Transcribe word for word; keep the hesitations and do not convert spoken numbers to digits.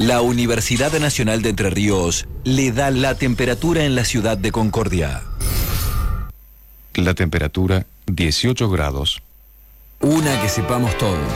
La Universidad Nacional de Entre Ríos le da la temperatura en la ciudad de Concordia. La temperatura dieciocho grados. Una que sepamos todo.